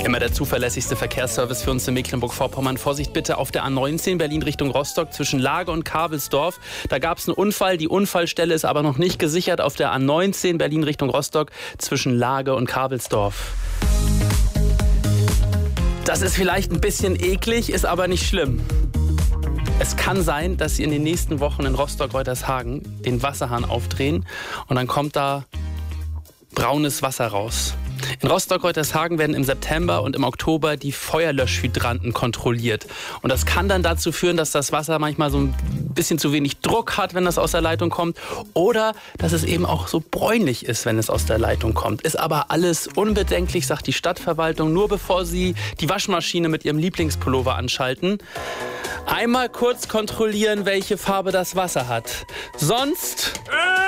Immer der zuverlässigste Verkehrsservice für uns in Mecklenburg-Vorpommern. Vorsicht bitte auf der A19 Berlin Richtung Rostock zwischen Lage und Kabelsdorf. Da gab es einen Unfall. Die Unfallstelle ist aber noch nicht gesichert auf der A19 Berlin Richtung Rostock zwischen Lage und Kabelsdorf. Das ist vielleicht ein bisschen eklig, ist aber nicht schlimm. Es kann sein, dass Sie in den nächsten Wochen in Rostock-Reutershagen den Wasserhahn aufdrehen und dann kommt da braunes Wasser raus. In Rostock-Reutershagen werden im September und im Oktober die Feuerlöschhydranten kontrolliert. Und das kann dann dazu führen, dass das Wasser manchmal so ein bisschen zu wenig Druck hat, wenn das aus der Leitung kommt. Oder dass es eben auch so bräunlich ist, wenn es aus der Leitung kommt. Ist aber alles unbedenklich, sagt die Stadtverwaltung. Nur bevor Sie die Waschmaschine mit Ihrem Lieblingspullover anschalten, einmal kurz kontrollieren, welche Farbe das Wasser hat. Sonst